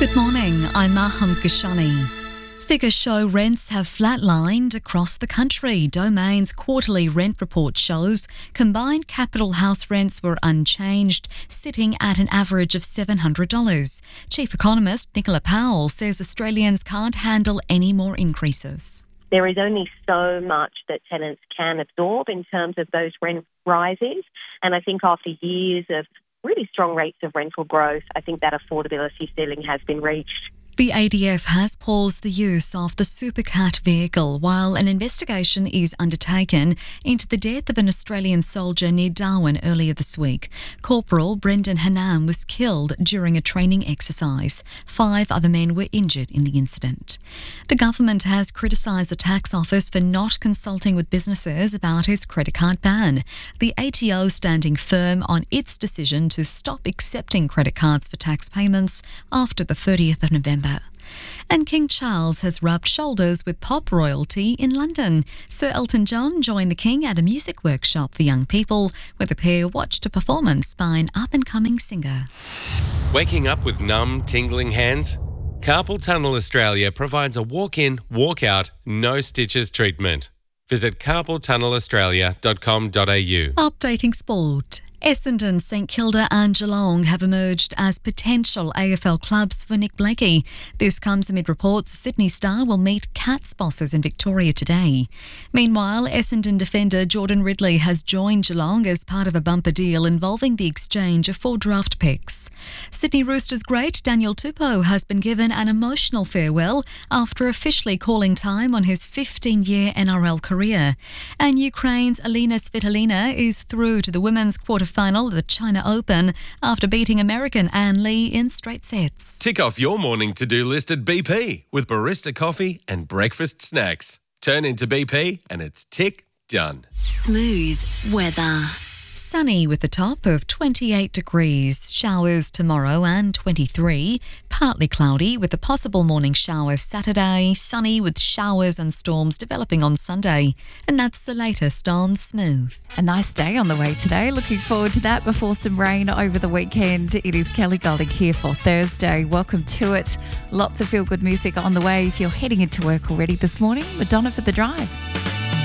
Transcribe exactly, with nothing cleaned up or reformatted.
Good morning, I'm Maham Kashani. Figures show rents have flatlined across the country. Domain's quarterly rent report shows combined capital house rents were unchanged, sitting at an average of seven hundred dollars. Chief economist Nicola Powell says Australians can't handle any more increases. There is only so much that tenants can absorb in terms of those rent rises. And I think after years of really strong rates of rental growth, I think that affordability ceiling has been reached. The A D F has paused the use of the Supercat vehicle while an investigation is undertaken into the death of an Australian soldier near Darwin earlier this week. Corporal Brendan Hanam was killed during a training exercise. Five other men were injured in the incident. The government has criticised the tax office for not consulting with businesses about its credit card ban. The A T O standing firm on its decision to stop accepting credit cards for tax payments after the thirtieth of November. And King Charles has rubbed shoulders with pop royalty in London. Sir Elton John joined the King at a music workshop for young people, where the pair watched a performance by an up-and-coming singer. Waking up with numb, tingling hands? Carpal Tunnel Australia provides a walk-in, walk-out, no stitches treatment. Visit carpal tunnel australia dot com dot a u. Updating sport. Essendon, St Kilda and Geelong have emerged as potential A F L clubs for Nick Blakey. This comes amid reports Sydney Star will meet Cats bosses in Victoria today. Meanwhile, Essendon defender Jordan Ridley has joined Geelong as part of a bumper deal involving the exchange of four draft picks. Sydney Roosters great Daniel Tupou has been given an emotional farewell after officially calling time on his fifteen-year N R L career. And Ukraine's Alina Svitolina is through to the women's quarter final of the China Open after beating American Ann Lee in straight sets. Tick off your morning to-do list at B P with barista coffee and breakfast snacks. Turn into B P and it's tick done. Smooth weather. Sunny with a top of twenty-eight degrees. Showers tomorrow and twenty-three. Partly cloudy with a possible morning shower Saturday. Sunny with showers and storms developing on Sunday. And that's the latest on Smooth. A nice day on the way today. Looking forward to that before some rain over the weekend. It is Kelly Golding here for Thursday. Welcome to it. Lots of feel-good music on the way if you're heading into work already this morning. Madonna for the drive.